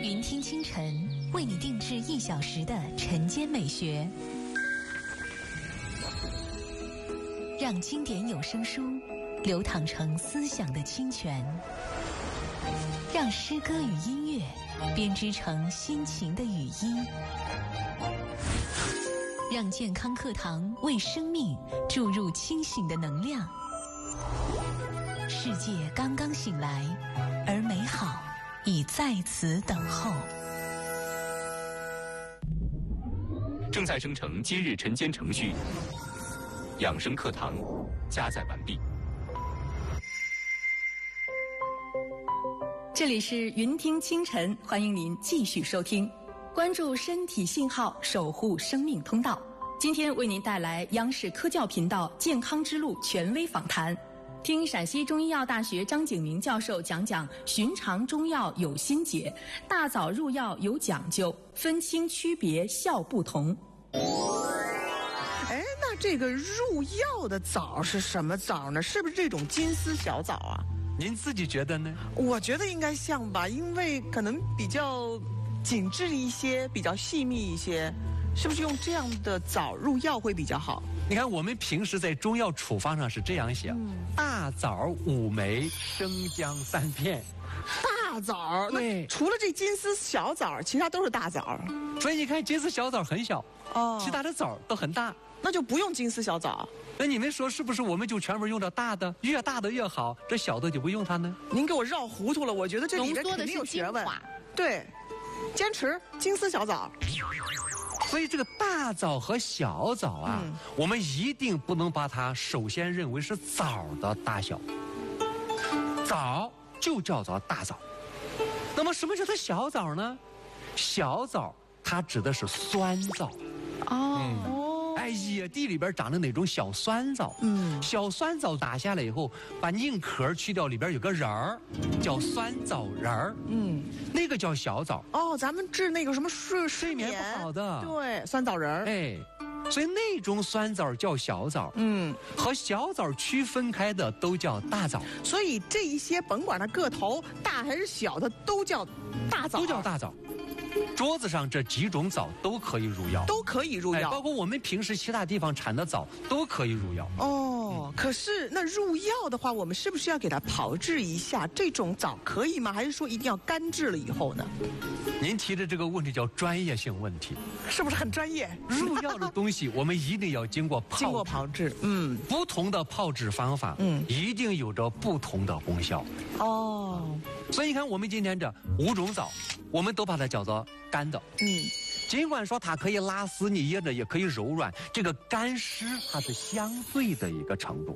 云听清晨为你定制1小时的晨间美学，让经典有声书流淌成思想的清泉，让诗歌与音乐编织成心情的语音，让健康课堂为生命注入清醒的能量。世界刚刚醒来，而美好已在此等候。 正在生成今日晨间程序，养生课堂加载完毕。 这里是云听清晨，欢迎您继续收听，关注身体信号，守护生命通道。今天为您带来央视科教频道健康之路权威访谈，听陕西中医药大学张景明教授讲讲寻常中药有心解，大枣入药有讲究，分清区别效不同。 那这个入药的枣是什么枣呢？是不是这种金丝小枣啊？ 您自己觉得呢？ 我觉得应该像吧，因为可能比较紧致一些，比较细密一些，是不是用这样的枣入药会比较好？ 你看我们平时在中药处方上是这样写，大枣5枚，生姜3片。 大枣， 对， 除了这金丝小枣，其他都是大枣。 所以你看金丝小枣很小，其他的枣都很大， 那就不用金丝小枣。 那你们说是不是我们就全部用到大的，越大的越好，这小的就不用它呢？ 您给我绕糊涂了，我觉得这里面肯定有学问。对，坚持金丝小枣。 所以这个大枣和小枣啊，我们一定不能把它首先认为是枣的大小，枣就叫做大枣。那么什么叫做小枣呢？小枣它指的是酸枣。野地里边长的那种小酸枣，小酸枣打下来以后，把硬壳去掉，里边有个仁儿，叫酸枣仁儿，那个叫小枣。 咱们治那个什么睡眠不好的， 对，酸枣仁儿， 所以那种酸枣叫小枣，和小枣区分开的都叫大枣。 所以这一些甭管它个头大还是小，它都叫大枣， 都叫大枣。桌子上这几种枣都可以入药， 都可以入药， 包括我们平时其他地方产的枣都可以入药。 可是那入药的话，我们是不是要给它炮制一下？这种枣可以吗？还是说一定要干制了以后呢？ 您提的这个问题叫专业性问题， 是不是很专业？ 入药的东西我们一定要经过炮制， 不同的炮制方法，一定有着不同的功效。所以你看我们今天这5种枣，我们都把它叫做干的，尽管说它可以拉丝，你捏着也可以柔软，这个干湿它是相对的一个程度。